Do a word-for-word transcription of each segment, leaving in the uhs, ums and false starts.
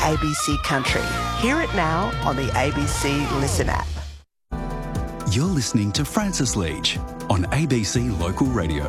A B C Country. Hear it now on the A B C Listen app. You're listening to Francis Leach on A B C Local Radio.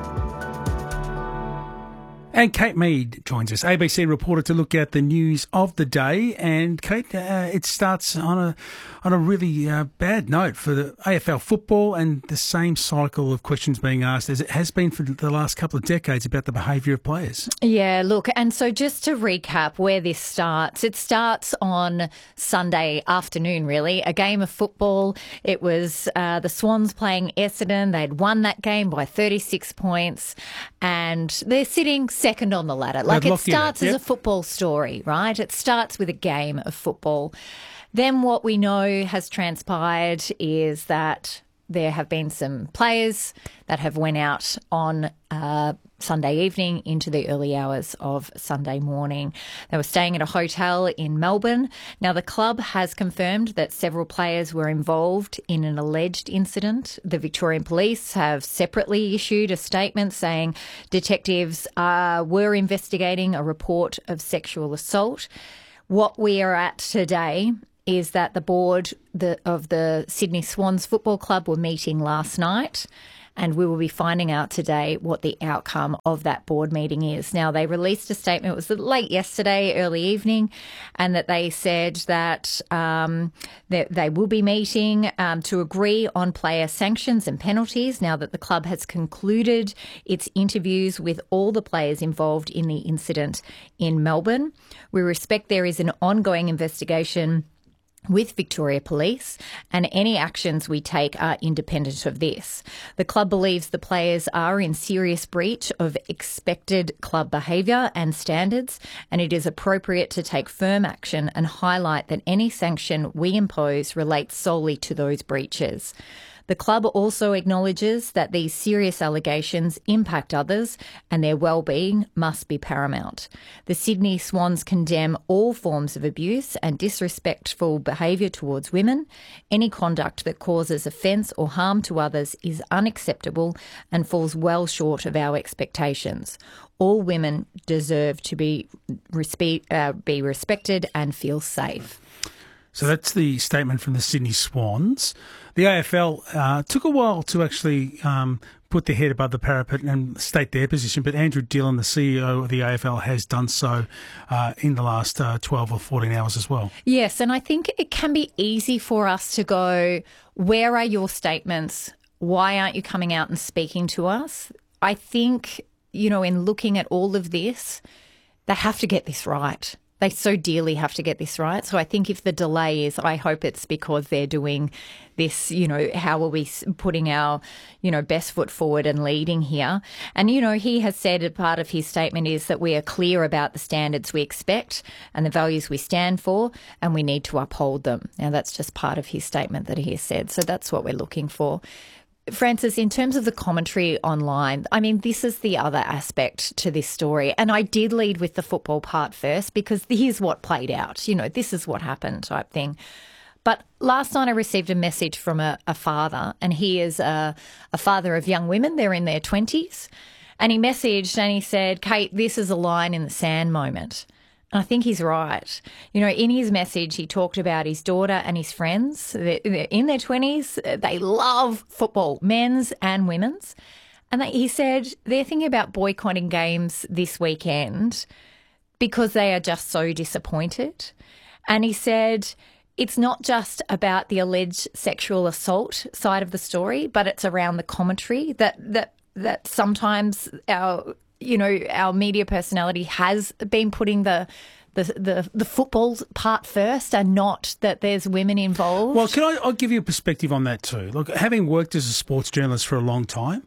And Kate Mead joins us, A B C reporter, to look at the news of the day. And Kate, uh, it starts on a on a really uh, bad note for the A F L football, and the same cycle of questions being asked as it has been for the last couple of decades about the behaviour of players. Yeah, look, and so just to recap where this starts, it starts on Sunday afternoon, really, a game of football. It was uh, the Swans playing Essendon. They'd won that game by thirty-six points, and they're sitting second on the ladder. Like, it starts as a football story, right? It starts with a game of football. Then what we know has transpired is that there have been some players that have went out on uh, Sunday evening into the early hours of Sunday morning. They were staying at a hotel in Melbourne. Now, the club has confirmed that several players were involved in an alleged incident. The Victorian Police have separately issued a statement saying detectives uh, were investigating a report of sexual assault. What we are at today is that the board the, of the Sydney Swans Football Club were meeting last night, and we will be finding out today what the outcome of that board meeting is. Now, they released a statement, it was late yesterday, early evening, and that they said that, um, that they will be meeting um, to agree on player sanctions and penalties now that the club has concluded its interviews with all the players involved in the incident in Melbourne. We respect there is an ongoing investigation with Victoria Police, and any actions we take are independent of this. The club believes the players are in serious breach of expected club behaviour and standards, and it is appropriate to take firm action and highlight that any sanction we impose relates solely to those breaches. The club also acknowledges that these serious allegations impact others and their well-being must be paramount. The Sydney Swans condemn all forms of abuse and disrespectful behaviour towards women. Any conduct that causes offence or harm to others is unacceptable and falls well short of our expectations. All women deserve to be, respe- uh, be respected and feel safe. So that's the statement from the Sydney Swans. The A F L uh, took a while to actually um, put their head above the parapet and state their position, but Andrew Dillon, the C E O of the A F L, has done so uh, in the last uh, twelve or fourteen hours as well. Yes, and I think it can be easy for us to go, where are your statements? Why aren't you coming out and speaking to us? I think, you know, in looking at all of this, they have to get this right. They so dearly have to get this right. So I think if the delay is, I hope it's because they're doing this, you know, how are we putting our, you know, best foot forward and leading here? And, you know, he has said a part of his statement is that we are clear about the standards we expect and the values we stand for, and we need to uphold them. Now, that's just part of his statement that he has said. So that's what we're looking for. Francis, in terms of the commentary online, I mean, this is the other aspect to this story. And I did lead with the football part first because here's what played out. You know, this is what happened type thing. But last night I received a message from a, a father, and he is a, a father of young women. They're in their twenties. And he messaged and he said, Kate, this is a line in the sand moment. I think he's right. You know, in his message, he talked about his daughter and his friends. They're in their twenties. They love football, men's and women's. And they, he said they're thinking about boycotting games this weekend because they are just so disappointed. And he said it's not just about the alleged sexual assault side of the story, but it's around the commentary that that that sometimes our you know, our media personality has been putting the, the the the football part first and not that there's women involved. Well, can I I'll give you a perspective on that too. Look, having worked as a sports journalist for a long time,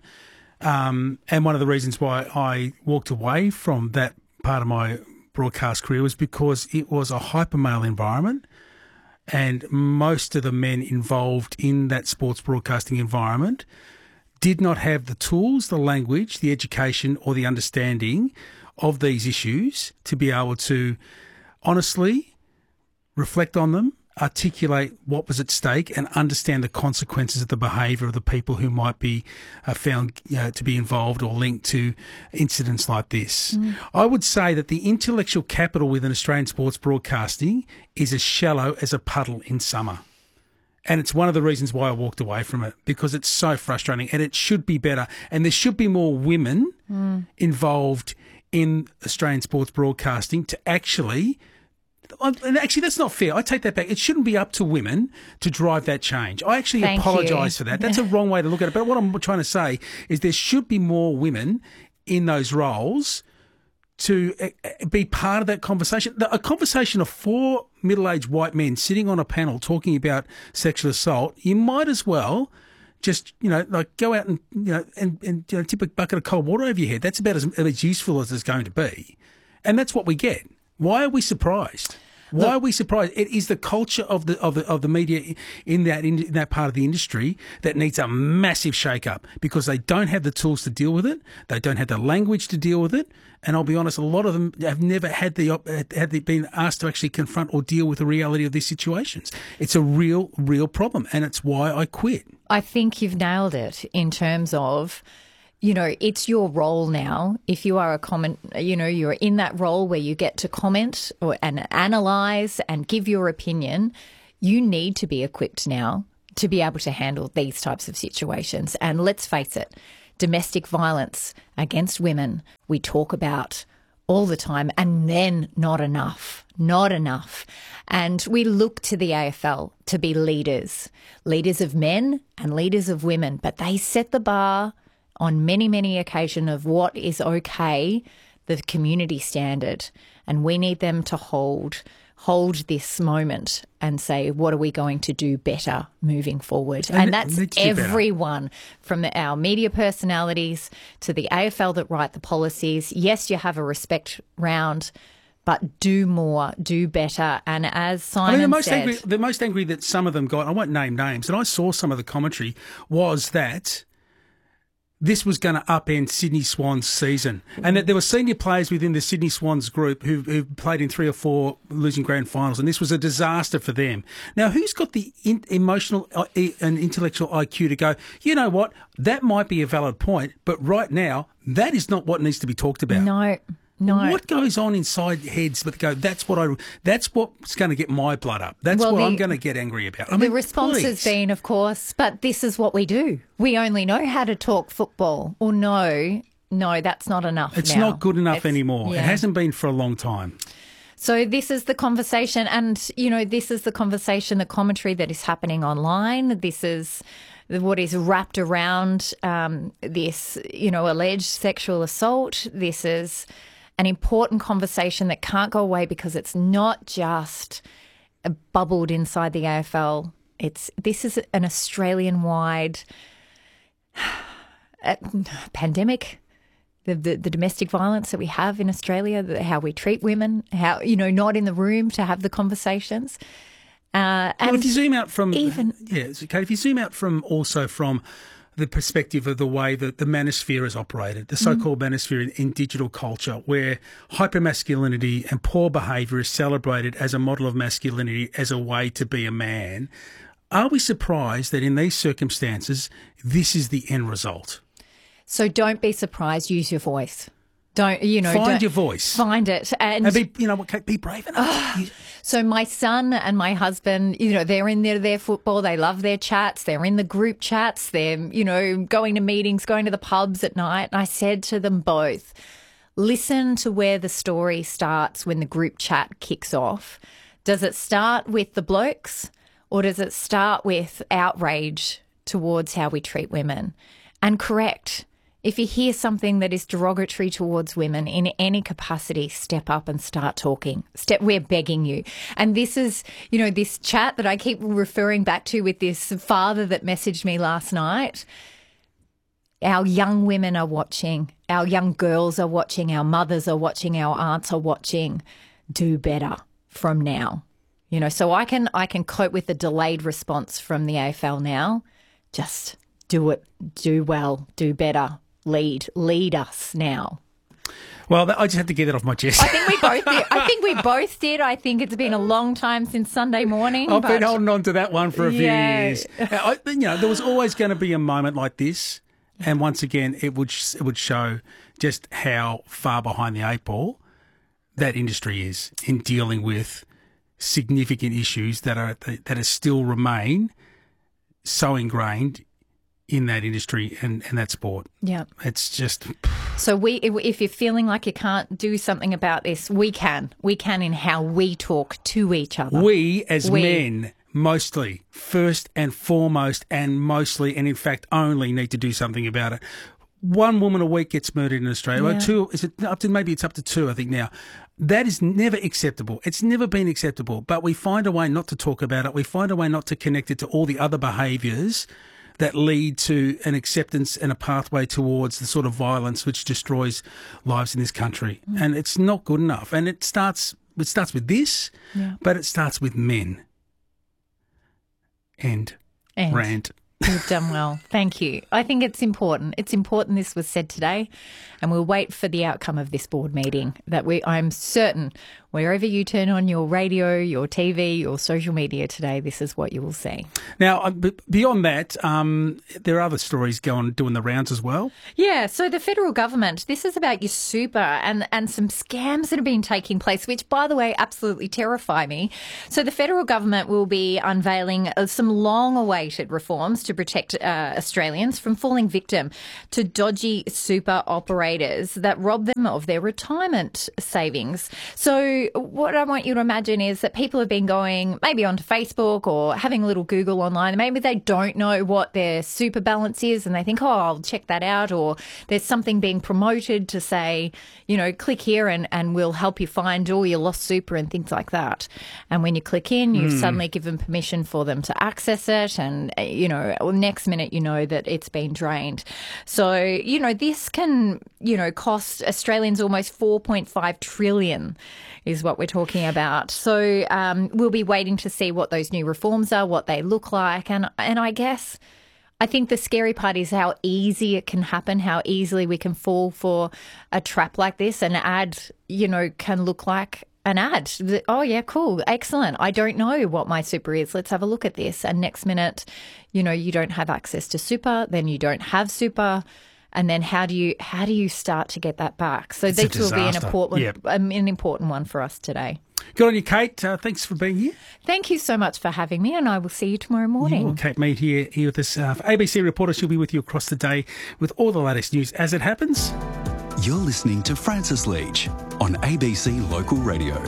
um, and one of the reasons why I walked away from that part of my broadcast career was because it was a hyper male environment, and most of the men involved in that sports broadcasting environment did not have the tools, the language, the education or the understanding of these issues to be able to honestly reflect on them, articulate what was at stake and understand the consequences of the behaviour of the people who might be uh, found you know, to be involved or linked to incidents like this. Mm. I would say that the intellectual capital within Australian sports broadcasting is as shallow as a puddle in summer. And it's one of the reasons why I walked away from it, because it's so frustrating and it should be better. And there should be more women mm. involved in Australian sports broadcasting to actually... And actually, that's not fair. I take that back. It shouldn't be up to women to drive that change. I actually apologise for that. That's a wrong way to look at it. But what I'm trying to say is there should be more women in those roles to be part of that conversation. A conversation of four middle-aged white men sitting on a panel talking about sexual assault, you might as well just, you know, like go out and, you know, and, and you know, tip a bucket of cold water over your head. That's about as, as useful as it's going to be. And that's what we get. Why are we surprised? Why Look, are we surprised? It is the culture of the of the of the media in that in, in that part of the industry that needs a massive shake-up, because they don't have the tools to deal with it. They don't have the language to deal with it. And I'll be honest, a lot of them have never had the had they been asked to actually confront or deal with the reality of these situations. It's a real, real problem, and it's why I quit. I think you've nailed it in terms of, you know, it's your role now. If you are a comment, you know, you're in that role where you get to comment or and analyse and give your opinion, you need to be equipped now to be able to handle these types of situations. And let's face it, domestic violence against women, we talk about all the time, and then not enough, not enough. And we look to the A F L to be leaders, leaders of men and leaders of women, but they set the bar on many, many occasions of what is okay, the community standard. And we need them to hold hold this moment and say, what are we going to do better moving forward? And, and that's everyone from our media personalities to the A F L that write the policies. Yes, you have a respect round, but do more, do better. And as Simon I mean, the most said... Angry, the most angry that some of them got, I won't name names, and I saw some of the commentary, was that this was going to upend Sydney Swans' season, and that there were senior players within the Sydney Swans group who who played in three or four losing grand finals, and this was a disaster for them. Now, who's got the in, emotional and intellectual I Q to go, you know what, that might be a valid point, but right now, that is not what needs to be talked about. No. No. What goes on inside heads that go, that's what I, that's what's going to get my blood up. That's well, what the, I'm going to get angry about. I the mean, response please. has been, of course, but this is what we do. We only know how to talk football. Or no, no, that's not enough It's now. not good enough it's, anymore. Yeah. It hasn't been for a long time. So this is the conversation, and, you know, this is the conversation, the commentary that is happening online. This is what is wrapped around um, this, you know, alleged sexual assault. This is an important conversation that can't go away, because it's not just bubbled inside the A F L. It's this is an Australian-wide pandemic. The, the the domestic violence that we have in Australia, the, how we treat women, how, you know, not in the room to have the conversations. Uh, and well, if you zoom out from even yeah, it's okay. If you zoom out from also from the perspective of the way that the manosphere is operated, the so-called mm. manosphere in, in digital culture, where hypermasculinity and poor behaviour is celebrated as a model of masculinity, as a way to be a man, are we surprised that in these circumstances, this is the end result? So don't be surprised. Use your voice. Don't, you know, find your voice. Find it. And, and be, you know, be brave enough. Uh, so my son and my husband, you know, they're in their, their football. They love their chats. They're in the group chats. They're, you know, going to meetings, going to the pubs at night. And I said to them both, listen to where the story starts when the group chat kicks off. Does it start with the blokes, or does it start with outrage towards how we treat women? And correct. If you hear something that is derogatory towards women in any capacity, step up and start talking. Step, we're begging you. And this is, you know, this chat that I keep referring back to with this father that messaged me last night. Our young women are watching. Our young girls are watching. Our mothers are watching. Our aunts are watching. Do better from now. You know, so I can I can cope with the delayed response from the A F L now. Just do it. Do well. Do better. Lead, lead us now. Well, I just had to get that off my chest. I think we both did. I think we both did. I think it's been a long time since Sunday morning. I've but... been holding on to that one for a few Yeah. years. I, you know, there was always going to be a moment like this, and once again, it would it would show just how far behind the eight ball that industry is in dealing with significant issues that are that are still remain so ingrained in that industry and, and that sport. Yeah. It's just... So we, if if you're feeling like you can't do something about this, we can. We can in how we talk to each other. We, as We. men, mostly, first and foremost and mostly, and in fact only, need to do something about it. One woman a week gets murdered in Australia. Yeah. Well, two, is it up to, maybe it's up to two, I think now. That is never acceptable. It's never been acceptable. But we find a way not to talk about it. We find a way not to connect it to all the other behaviours that lead to an acceptance and a pathway towards the sort of violence which destroys lives in this country. Mm. And it's not good enough. And it starts it starts with this, yeah. but it starts with men. End. End. Rant. You've done well. Thank you. I think it's important. It's important this was said today, and we'll wait for the outcome of this board meeting that we, I'm certain wherever you turn on your radio, your T V, your social media today, this is what you will see. Now, beyond that, um, there are other stories going doing the rounds as well. Yeah, so the federal government, this is about your super and, and some scams that have been taking place, which, by the way, absolutely terrify me. So the federal government will be unveiling uh, some long-awaited reforms to protect uh, Australians from falling victim to dodgy super operators that rob them of their retirement savings. So what I want you to imagine is that people have been going maybe onto Facebook or having a little Google online. Maybe they don't know what their super balance is and they think, oh, I'll check that out. Or there's something being promoted to say, you know, click here and, and we'll help you find all your lost super and things like that. And when you click in, you've mm. suddenly given permission for them to access it. And, you know, next minute you know that it's been drained. So, you know, this can, you know, cost Australians almost four point five trillion is what we're talking about. So um, we'll be waiting to see what those new reforms are, what they look like. And and I guess I think the scary part is how easy it can happen, how easily we can fall for a trap like this. An ad, you know, can look like an ad. Oh, yeah, cool, excellent. I don't know what my super is. Let's have a look at this. And next minute, you know, you don't have access to super, then you don't have super. And then how do you how do you start to get that back? So it's this will be an important yep. um, an important one for us today. Good on you, Kate. Uh, thanks for being here. Thank you so much for having me, and I will see you tomorrow morning. Well, Kate Mead here, here with us. Uh, A B C reporter, she'll be with you across the day with all the latest news as it happens. You're listening to Francis Leach on A B C Local Radio.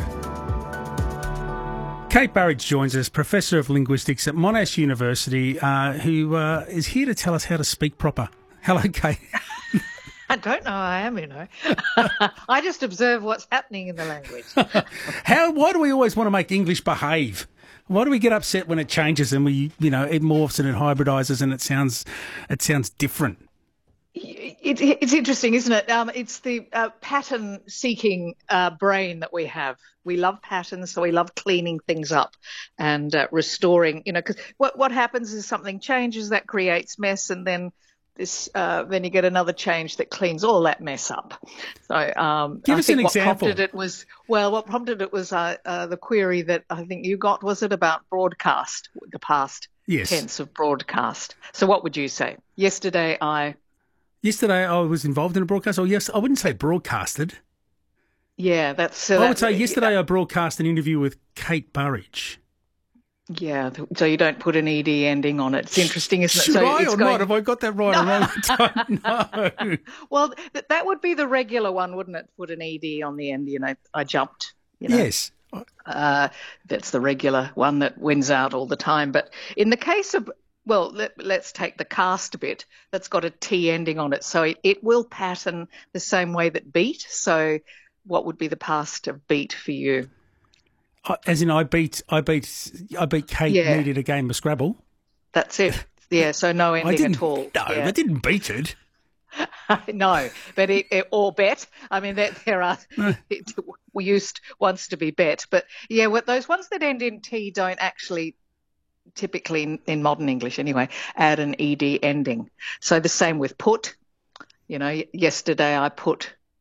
Kate Burridge joins us, Professor of Linguistics at Monash University, uh, who uh, is here to tell us how to speak proper. Hello, Kate. I don't know I am, you know. I just observe what's happening in the language. How? Why do we always want to make English behave? Why do we get upset when it changes and we, you know, it morphs and it hybridises and it sounds, it sounds different? It, it, it's interesting, isn't it? Um, it's the uh, pattern-seeking uh, brain that we have. We love patterns, so we love cleaning things up and uh, restoring. You know, because what what happens is something changes that creates mess, and then this uh, then you get another change that cleans all that mess up. So um, give I us think an what example. Prompted it was well, what prompted it was uh, uh, the query that I think you got. Was it about broadcast, the past yes. tense of broadcast? So what would you say? Yesterday, I. Yesterday I was involved in a broadcast. Oh, yes, I wouldn't say broadcasted. Yeah, that's... Uh, I would say yesterday I broadcast an interview with Kate Burridge. Yeah, so you don't put an E D ending on it. It's interesting, isn't it? Should so I it's or going... not? Have I got that right or wrong? I don't know. Well, th- that would be the regular one, wouldn't it? Put an E D on the end, you know, I jumped. You know? Yes. Uh, that's the regular one that wins out all the time. But in the case of... Well, let, let's take the cast bit that's got a T ending on it. So it, it will pattern the same way that beat. So what would be the past of beat for you? Uh, as in I beat I beat, I beat Kate yeah. Mead at a game of Scrabble. That's it. Yeah, so no ending at all. No, yeah. I didn't beat it. No, but it, it, or bet. I mean, there, there are. No. It, we used once to be bet, but yeah, what those ones that end in T don't actually. Typically in, in modern English anyway, add an E D ending. So the same with put. You know, yesterday I put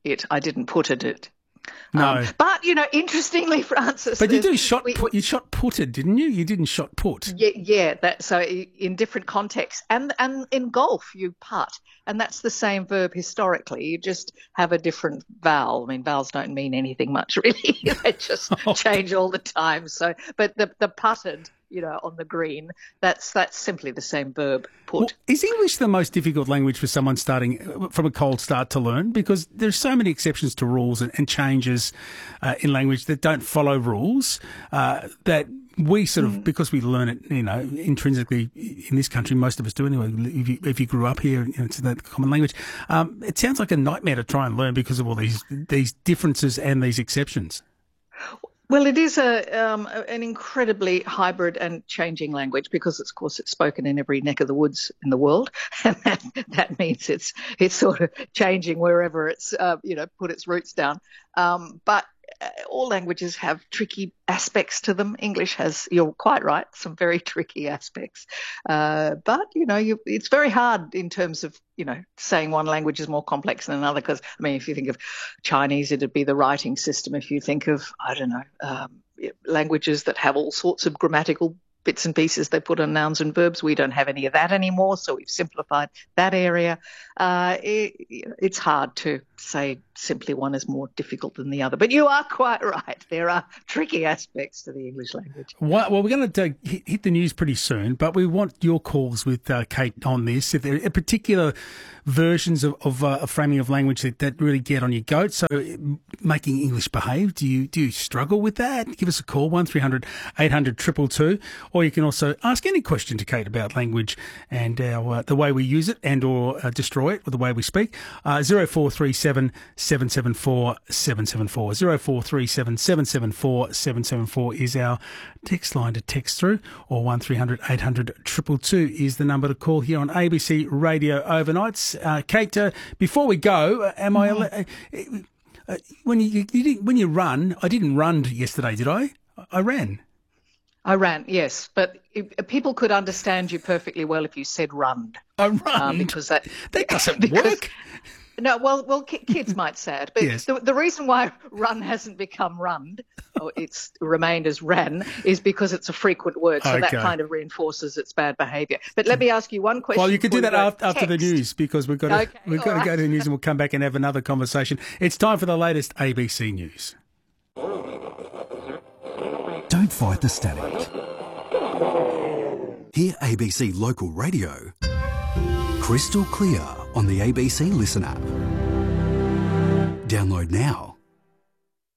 it. I didn't putted it. No. Um, but, you know, interestingly, Francis... But you do there's- shot we- put, you shot putted, didn't you? You didn't shot put. Yeah, yeah. That so i- in different contexts, and and in golf you putt, and that's the same verb historically. You just have a different vowel. I mean, vowels don't mean anything much really; they just change all the time. So, but the the putted, you know, on the green, that's that's simply the same verb. Put. Well, is English the most difficult language for someone starting from a cold start to learn? Because there's so many exceptions to rules and, and changes uh, in language that don't follow rules uh, that we sort of, because we learn it, you know, intrinsically in this country, most of us do anyway. If you, if you grew up here, you know, it's the common language. Um, it sounds like a nightmare to try and learn because of all these these differences and these exceptions. Well, it is a um, an incredibly hybrid and changing language because, of course, it's spoken in every neck of the woods in the world, and that, that means it's it's sort of changing wherever it's uh, you know put its roots down. Um, but uh, all languages have tricky aspects to them. English has, you're quite right, some very tricky aspects. Uh, but you know, you, it's very hard in terms of you know saying one language is more complex than another. Because I mean, if you think of Chinese, it'd be the writing system. If you think of I don't know um, languages that have all sorts of grammatical bits and pieces they put on nouns and verbs, we don't have any of that anymore. So we've simplified that area. Uh, it, it's hard to say simply one is more difficult than the other. But you are quite right. There are tricky aspects to the English language. Well, we're going to hit the news pretty soon, but we want your calls with uh, Kate on this. If there are particular versions of, of uh, a framing of language that, that really get on your goat, so making English behave, do you do you struggle with that? Give us a call, one three hundred eight hundred two two two, or you can also ask any question to Kate about language and our, uh, the way we use it and or uh, destroy it, or the way we speak. Uh, zero four three seven seven seven four seven seven four. zero four three seven seven seven four seven seven four is our text line to text through, or one three hundred eight hundred two two two is the number to call here on A B C Radio Overnights. Uh, Kate, uh, before we go, am I... Uh, uh, when you, you didn't, when you run, I didn't run yesterday, did I? I ran. I ran, yes, but if, people could understand you perfectly well if you said "runned." I run uh, because that that doesn't because, work. No, well, well, ki- kids might say it, but Yes. the, the reason why "run" hasn't become "runned," or it's remained as "ran," is because it's a frequent word, so that Okay. kind of reinforces its bad behaviour. But let me ask you one question. Well, you could do before that go after, after the text. news, because we've got to Okay, we've got all to go right. to the news and we'll come back and have another conversation. It's time for the latest A B C news. Don't fight the static. Hear A B C Local Radio crystal clear on the A B C Listen app. Download now.